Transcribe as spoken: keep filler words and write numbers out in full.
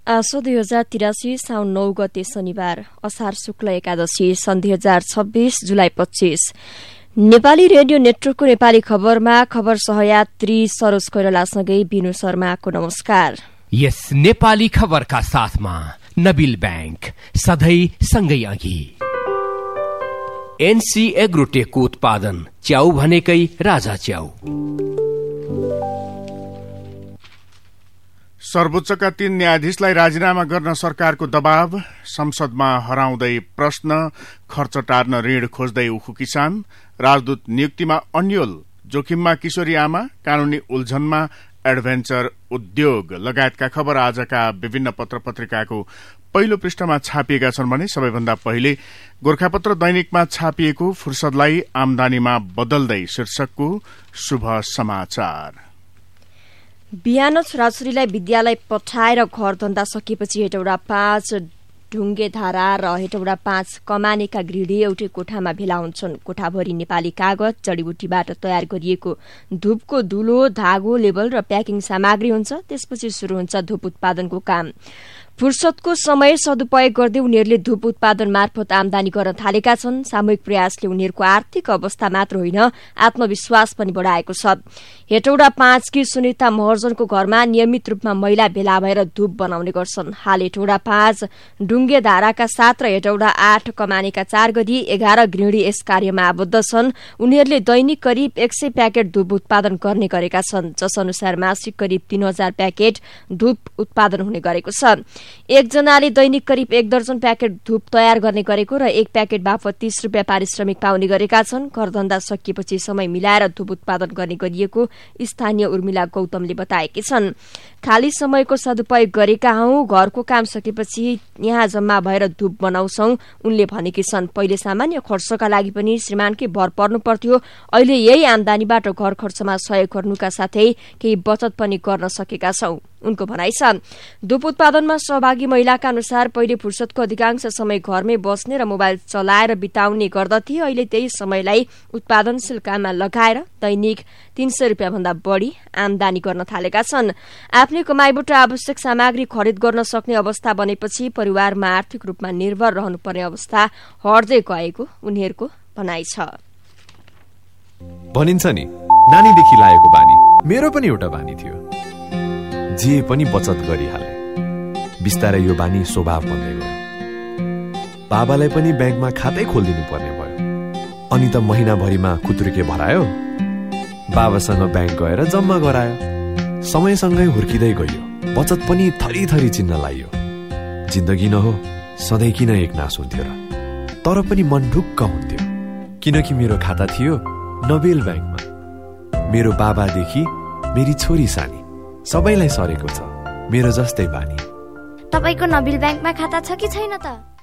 आसो दुई हजार तिरासी साउन नौ गते शनिबार असार शुक्ल एकादशी सन् दुई हजार छब्बीस जुलाई पच्चीस नेपाली रेडियो नेटवर्कको नेपाली खबरमा खबर सहयात्री सरोज कोइरालासँगै बिनु शर्माको नमस्कार। यस नेपाली खबरका साथमा नबिल बैंक सधैँ सँगै अघि। एनसी एग्रोटेकको उत्पादन च्याउ भनेकै राजा च्याउ। सर्वोच्चका तीन न्यायाधीशलाई राजीनामा गर्न सरकारको दबाव, संसदमा हराउँदै प्रश्न, खर्च टार्न ऋण खोज्दै उखु किसान, राजदूत नियुक्तिमा अन्यल, जोखिममा किशोरी आमा, कानूनी उल्झनमा एडभेन्चर उद्योग लगायतका खबर आजका विभिन्न पत्र पत्रिकाको पहिलो पृष्ठमा छापिएका छन् भने सबैभन्दा पहिले गोरखापत्र दैनिकमा छापिएको फुर्सदलाई आमदानीमा बदल्दै शीर्षकको शुभ समाचार। बिहान छोराछोरीलाई विद्यालय पठाएर घर धन्दा सकेपछि हेटौडा पाँच ढुङ्गे धारा र हेटौडा पाँच कमानेका गृहिणी एउटै कोठामा भेला हुन्छन्। कोठाभरि नेपाली कागज, जडीबुटीबाट तयार गरिएको धूपको धुलो, धागो, लेबल र प्याकिङ सामग्री हुन्छ। त्यसपछि शुरू हुन्छ धूप उत्पादनको काम। फुर्सदको समय सदुपयोग गर्दै उनीहरूले धूप उत्पादन मार्फत आमदानी गर्न थालेका छन्। सामूहिक प्रयासले उनीहरूको आर्थिक अवस्था मात्र होइन, आत्मविश्वास पनि बढाएको छ। हेटौडा पाँचकी सुनिता महर्जनको घरमा नियमित रूपमा महिला भेला भएर धूप बनाउने गर्छन्। हाल हेटौडा पाँच ढुङ्गे धाराका सात र हेटौडा आठ कमानेका चार गरी एघार गृहिणी यस कार्यमा आबद्ध छन्। उनीहरूले दैनिक करिब एक सय प्याकेट धूप उत्पादन गर्ने गरेका छन्, जस अनुसार मासिक करिब तीन हजार प्याकेट धूप उत्पादन हुने गरेको छ। एकजनाले दैनिक करिब एक दर्जन प्याकेट धूप तयार गर्ने गरेको र एक प्याकेट बापत तीस रुपियाँ पारिश्रमिक पाउने गरेका छन्। घरधन्दा सकिएपछि समय मिलाएर धूप उत्पादन गर्ने गरिएको स्थानीय उर्मिला गौतमले बताएकी छन्। खाली समयको सदुपयोग गरेका हौं, घरको काम सकेपछि यहाँ जम्मा भएर धूप बनाउँछौ उनले भनेकी छन्। पहिले सामान्य खर्चका लागि पनि श्रीमानकै भर पर्नु पर्थ्यो, अहिले यही आमदानीबाट घर खर्चमा सहयोग गर्नुका साथै केही बचत पनि गर्न सकेका छौं उनको भनाइ छ। धूप उत्पादनमा सहभागी महिलाका अनुसार पहिले फुर्सदको अधिकांश समय घरमै बस्ने र मोबाइल चलाएर बिताउने गर्दथे। अहिले त्यही समयलाई उत्पादनशील काममा लगाएर दैनिक तीन सय रुपियाँ भन्दा बढ़ी आमदानी गर्न थालेका छन्। आफ्नै कमाईबाट आवश्यक सामग्री खरिद गर्न सक्ने अवस्था बनेपछि परिवारमा आर्थिक रूपमा निर्भर रहनुपर्ने अवस्था हट्दै गएको उनीहरूको भनाइ छ। भनिन्छ नि, नानीदेखि लागेको बानी मेरो पनि एउटा बानी थियो, जे पनि बचत गरिहाले। बिस्तारै यो बानी स्वभाव बन्दै गयो। बाबालाई पनि ब्याङ्कमा खातै खोलिदिनु पर्ने भयो। अनि त महिनाभरिमा खुत्रुके भरायो, बाबासँग ब्याङ्क गएर जम्मा गरायो। समयसँगै हुर्किँदै गयो, बचत पनि थरी थरी चिन्न लाग्यो। जिन्दगी न हो, सधैँ किन एक नास हुन्थ्यो र? तर पनि मन ढुक्क हुन्थ्यो, किनकि मेरो खाता थियो नबेल ब्याङ्कमा। मेरो बाबादेखि मेरी छोरी सानी सबैलाई सरेको छ मेरो जस्तै बानी। तपाईको नबिल ब्याङ्कमा खाता छ कि छैन त?